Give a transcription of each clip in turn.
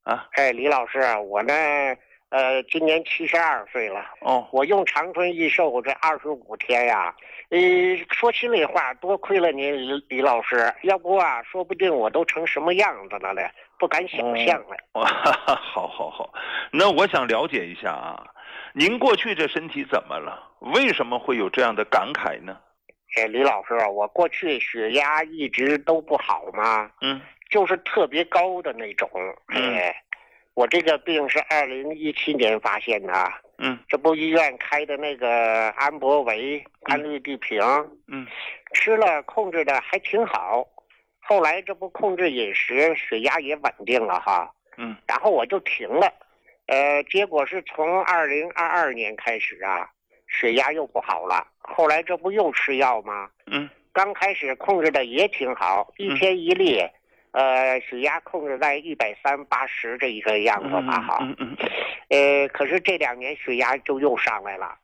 啊？ 哎，李老师，我呢，今年72岁了。 哦， 我用长春益寿这25天呀，说心里话，多亏了您李老师，要不啊，说不定我都成什么样子了嘞，不敢想象了。 好，那我想了解一下啊，您过去这身体怎么了？为什么会有这样的感慨呢？ 哎，李老师，我过去血压一直都不好嘛，就是特别高的那种。我这个病是2017年发现的。这不医院开的那个安博维、安氯地平，吃了控制的还挺好。后来这不控制饮食，血压也稳定了哈。然后我就停了。结果是从2022年开始啊，血压又不好了。后来这不又吃药吗？刚开始控制的也挺好，一天一粒，血压控制在130/80这一个样子吧哈。可是这2年血压就又上来了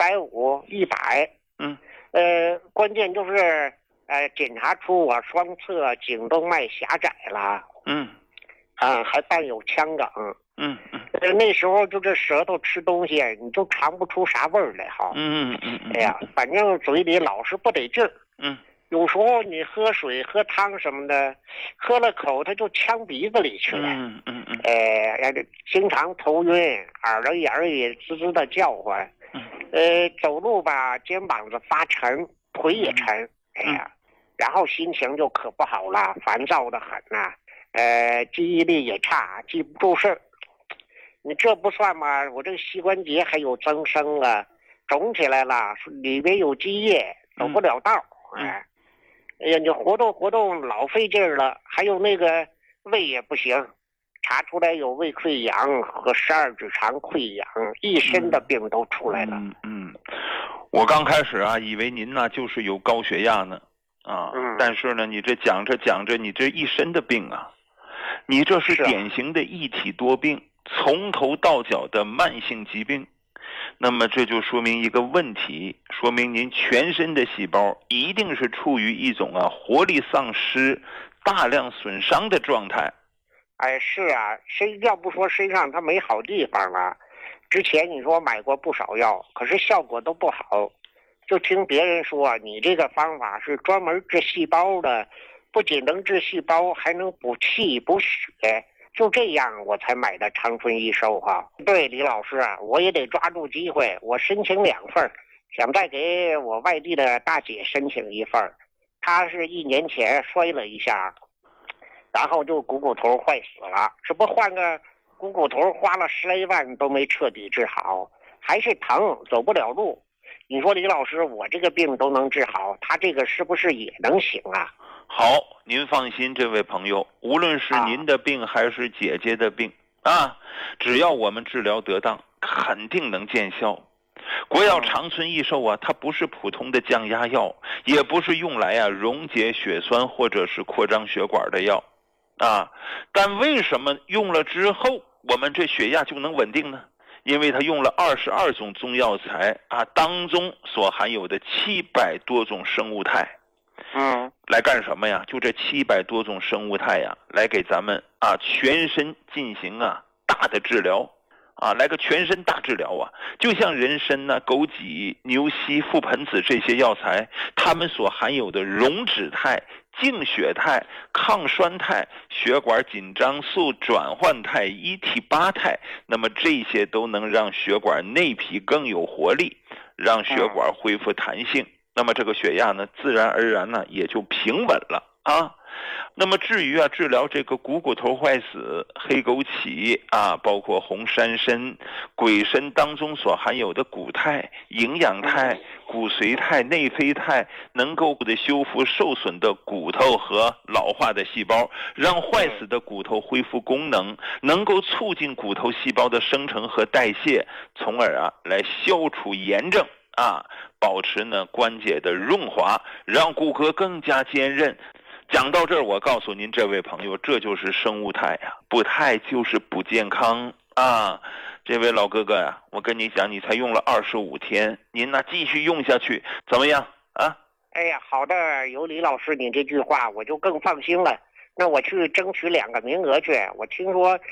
，150、100。关键就是检查出我双侧颈动脉狭窄了。还伴有腔梗。那时候就这舌头吃东西，你就尝不出啥味儿来哈。哎呀，反正嘴里老是不得劲儿。有时候你喝水、喝汤什么的，喝了口它就呛鼻子里去了。经常头晕，耳朵眼儿也滋滋的叫唤。走路吧，肩膀子发沉，腿也沉。然后心情就可不好了，烦躁的很呐。记忆力也差，记不住事儿。你这不算吗？我这个膝关节还有增生啊，肿起来了，里边有积液，走不了道。哎呀，你活动老费劲儿了。还有那个胃也不行，查出来有胃溃疡和12指肠溃疡，一身的病都出来了。 我刚开始啊，以为您呢就是有高血压呢，但是呢，你这讲着，你这一身的病啊，你这是典型的一体多病，从头到脚的慢性疾病。那么这就说明一个问题，说明您全身的细胞一定是处于一种活力丧失、大量损伤的状态。 是啊，要不说身上它没好地方了。之前你说买过不少药，可是效果都不好。就听别人说你这个方法是专门治细胞的，不仅能治细胞，还能补气补血。就这样我才买的长春益寿哈。对，李老师啊，我也得抓住机会，我申请2份，想再给我外地的大姐申请1份。她是1年前摔了一下，然后就股头坏死了。这不换个股头花了10来万都没彻底治好，还是疼，走不了路。你说李老师，我这个病都能治好，他这个是不是也能行啊？ 好，您放心，这位朋友，无论是您的病还是姐姐的病只要我们治疗得当，肯定能见效。国药长春益寿啊，它不是普通的降压药，也不是用来溶解血栓或者是扩张血管的药但为什么用了之后我们这血压就能稳定呢？因为它用了22种中药材当中所含有的700多种生物肽。来干什么呀？就这700多种生物肽呀，来给咱们全身进行大的治疗来个全身大治疗就像人参枸杞、牛膝、覆盆子这些药材，它们所含有的溶脂肽、净血肽、抗栓肽、血管紧张素转换肽、1T8肽，那么这些都能让血管内皮更有活力，让血管恢复弹性。那么这个血压呢，自然而然呢也就平稳了那么至于治疗这个股头坏死、黑枸杞包括红山参、鬼参当中所含有的骨肽、营养肽、骨髓肽、内啡肽，能够的修复受损的骨头和老化的细胞，让坏死的骨头恢复功能，能够促进骨头细胞的生成和代谢，从而来消除炎症保持关节的润滑，让骨骼更加坚韧。讲到这儿，我告诉您这位朋友，这就是生物肽补肽就是补健康这位老哥哥我跟你讲，你才用了25天，您继续用下去怎么样哎呀，好的，有李老师你这句话我就更放心了。那我去争取2个名额去。我听说